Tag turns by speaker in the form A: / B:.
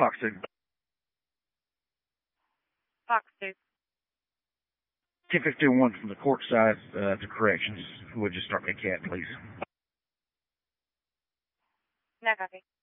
A: Fox 2.
B: Fox 2.
A: 1051 from the court side to corrections. Would you start me a cat, please?
B: No copy.